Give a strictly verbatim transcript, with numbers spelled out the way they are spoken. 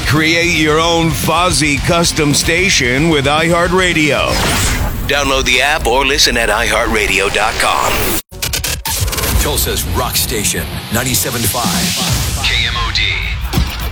Create your own Fozzy custom station with iHeartRadio. Download the app or listen at i heart radio dot com. Tulsa's rock station, ninety-seven point five K M O D.